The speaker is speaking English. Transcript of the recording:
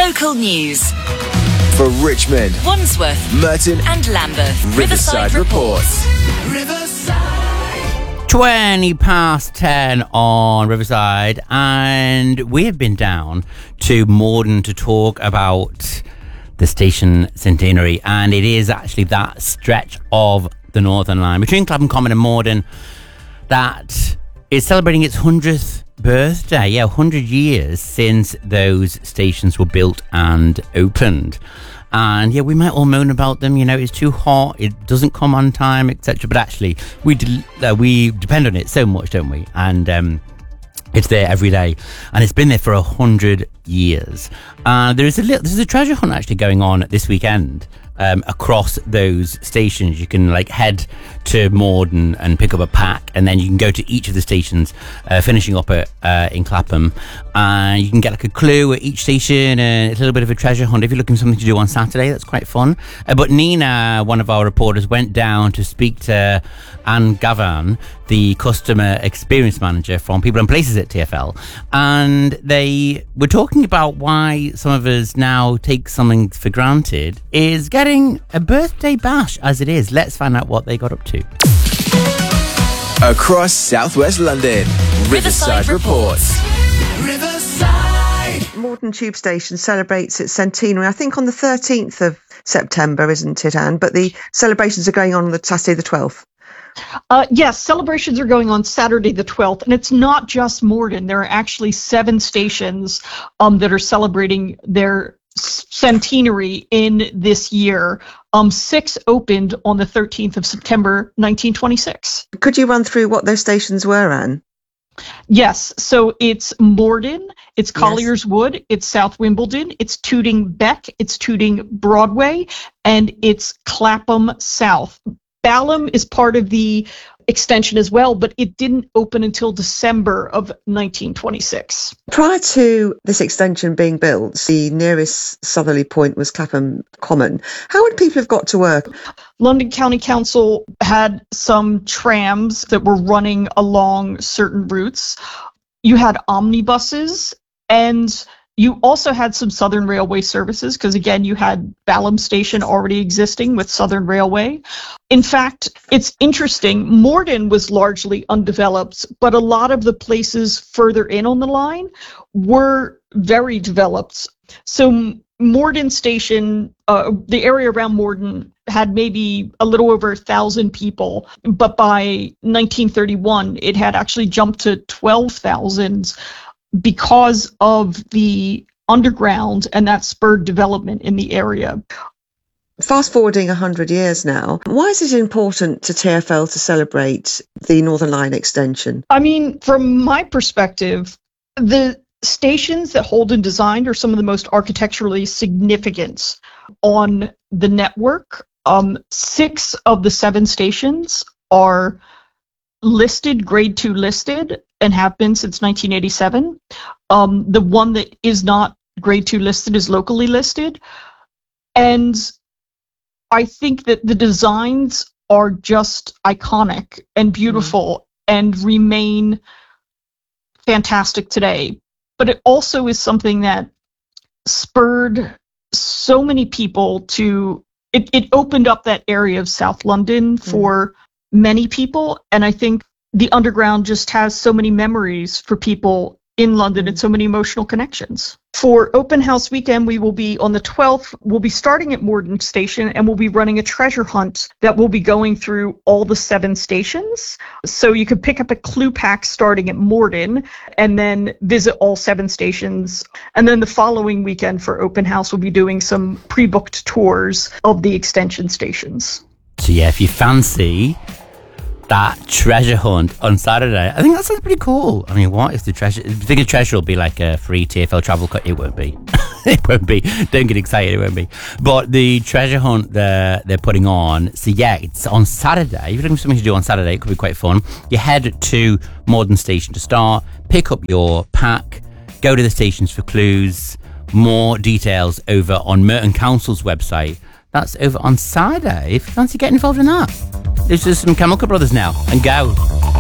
Local news. For Richmond, Wandsworth, Merton and Lambeth. Riverside reports. 20 past 10 on Riverside, and we have been down to Morden to talk about the station centenary, and it is actually that stretch of the Northern Line between Clapham Common and Morden that is celebrating its 100th birthday. 100 years since those stations were built and opened. And we might all moan about them, it's too hot, it doesn't come on time, etc. But actually, we depend on it so much, don't we? And it's there every day, and it's been there for 100 years. There's a treasure hunt actually going on this weekend across those stations. You can head to Morden and pick up a pack, and then you can go to each of the stations, finishing up in Clapham, and you can get a clue at each station, and it's a little bit of a treasure hunt if you're looking for something to do on Saturday. That's quite fun. But Nina, one of our reporters, went down to speak to Anne Gavan, the customer experience manager from People and Places at TfL, and they were talking about why some of us now take something for granted is getting a birthday bash as it is. Let's find out what they got up to. Across southwest London, Riverside reports. Morden Tube Station celebrates its centenary, I think on the 13th of September, isn't it, Anne? But the celebrations are going on the Saturday the 12th. Yes, celebrations are going on Saturday the 12th, and it's not just Morden. There are actually 7 stations that are celebrating their centenary in this year. 6 opened on the 13th of September 1926. Could you run through what those stations were, Anne? Yes, so it's Morden, it's Collier's Wood, it's South Wimbledon, it's Tooting Beck, it's Tooting Broadway, and it's Clapham South. Balham is part of the extension as well, but it didn't open until December of 1926. Prior to this extension being built, the nearest southerly point was Clapham Common. How would people have got to work? London County Council had some trams that were running along certain routes. You had omnibuses, and you also had some Southern Railway services because, again, you had Balham Station already existing with Southern Railway. In fact, it's interesting, Morden was largely undeveloped, but a lot of the places further in on the line were very developed. So Morden Station, the area around Morden had maybe a little over 1,000 people, but by 1931, it had actually jumped to 12,000 because of the underground, and that spurred development in the area. Fast forwarding 100 years now, why is it important to TfL to celebrate the Northern Line extension? I mean, from my perspective, the stations that Holden designed are some of the most architecturally significant on the network. 6 of the 7 stations are listed, grade 2 listed, and have been since 1987. The one that is not grade 2 listed is locally listed. And I think that the designs are just iconic and beautiful and remain fantastic today. But it also is something that spurred so many people to, it opened up that area of South London for many people. And I think the underground just has so many memories for people in London and so many emotional connections. For Open House Weekend, we will be on the 12th. We'll be starting at Morden Station, and we'll be running a treasure hunt that will be going through all the 7 stations. So you could pick up a clue pack starting at Morden and then visit all 7 stations. And then the following weekend for Open House, we'll be doing some pre-booked tours of the extension stations. So if you fancy that treasure hunt on Saturday, I think that sounds pretty cool. I mean, what is the treasure? I think the treasure will be like a free TfL travel cut. It won't be. It won't be. Don't get excited. It won't be. But the treasure hunt they're putting on. So it's on Saturday. If you're looking for something to do on Saturday, it could be quite fun. You head to Morden Station to start. Pick up your pack. Go to the stations for clues. More details over on Merton Council's website. That's over on Saturday. If you fancy getting involved in that. This is some Chemical Brothers now, and go.